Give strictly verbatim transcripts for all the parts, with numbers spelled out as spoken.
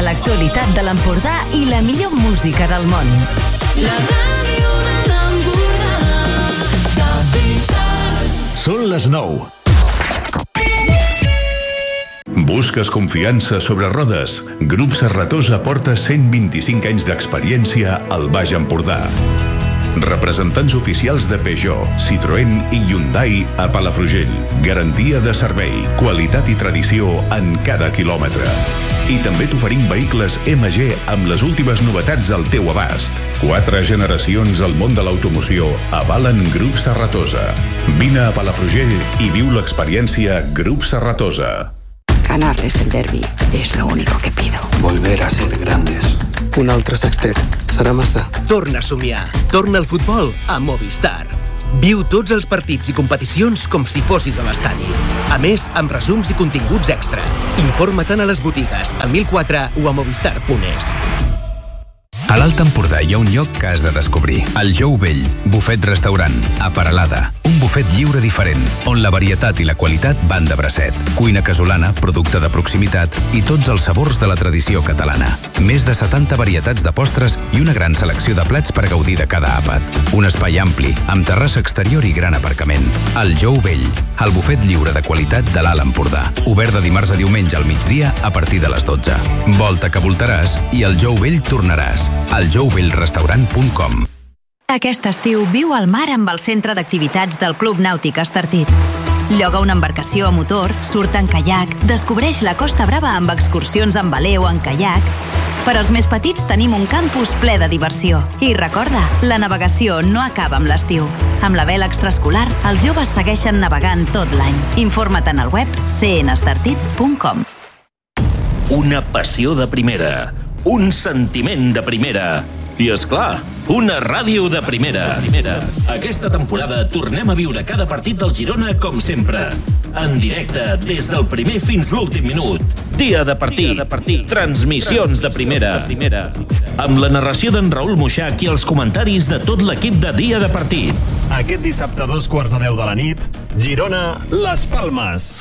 l'actualitat de l'Empordà i la millor música del món. La ràdio de l'Empordà, Capital. Són les nou. Busques confiança sobre rodes? Grup Serratosa porta cent vint-i-cinc anys d'experiència al Baix Empordà. Representants oficials de Peugeot, Citroën i Hyundai a Palafrugell. Garantia de servei, qualitat i tradició en cada quilòmetre. I també t'oferim vehicles M G amb les últimes novetats al teu abast. Quatre generacions al món de l'automoció avalen Grup Serratosa. Vine a Palafrugell i viu l'experiència Grup Serratosa. Ganarles el derbi es lo único que pido. Volver a ser grandes. Un altre sextet. Serà massa. Torna a somiar. Torna al futbol a Movistar. Viu tots els partits i competicions com si fossis a l'estadi. A més, amb resums i continguts extra. Informa-te'n a les botigues, al mil quatre o a movistar punt es. A l'Alt Empordà hi ha un lloc que has de descobrir. El Jou Vell, bufet restaurant, a Peralada. Un bufet lliure diferent, on la varietat i la qualitat van de bracet. Cuina casolana, producte de proximitat i tots els sabors de la tradició catalana. Més de setanta varietats de postres i una gran selecció de plats per gaudir de cada àpat. Un espai ampli, amb terrassa exterior i gran aparcament. El Jou Vell, el bufet lliure de qualitat de l'Alt Empordà. Obert de dimarts a diumenge al migdia a partir de les dotze. Volta que voltaràs i al Jou Vell tornaràs. al jou vell restaurant punt com. Aquest estiu viu al mar amb el centre d'activitats del Club Nàutic Estartit. Lloga una embarcació a motor, surt en caiac, descobreix la Costa Brava amb excursions en veler o en caiac. Per als més petits tenim un campus ple de diversió. I recorda, la navegació no acaba amb l'estiu. Amb la vela extraescolar, els joves segueixen navegant tot l'any. Informa't al web c n estartit punt com. Una passió de primera. Un sentiment de primera. I, és clar, una ràdio de primera. Aquesta temporada tornem a viure cada partit del Girona com sempre. En directe, des del primer fins l'últim minut. Dia de partit. Transmissions de primera. Amb la narració d'en Raül Moixac i els comentaris de tot l'equip de Dia de Partit. Aquest dissabte a dos quarts de deu de la nit, Girona, Les Palmes.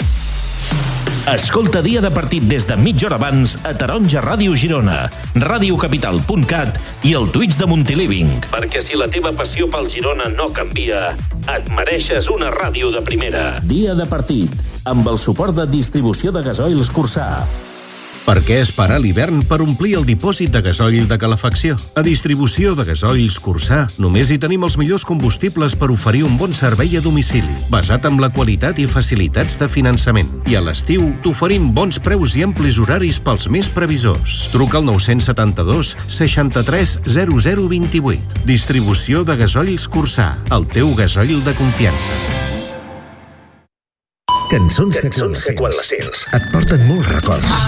Escolta Dia de Partit des de mitja hora abans a Taronja Ràdio Girona, radiocapital punt cat i el Twitch de Montiliving. Perquè si la teva passió pel Girona no canvia, et mereixes una ràdio de primera. Dia de Partit, amb el suport de distribució de gasoils Cursà. Per què esperar l'hivern per omplir el dipòsit de gasoil de calefacció? A distribució de gasoils Cursà només hi tenim els millors combustibles per oferir un bon servei a domicili, basat en la qualitat i facilitats de finançament. I a l'estiu t'oferim bons preus i amplis horaris pels més previsors. Truca al nou setanta-dos seixanta-tres zero zero vint-i-vuit. Distribució de gasoils Cursà, el teu gasoil de confiança. Cançons que quan les sents et porten molts records.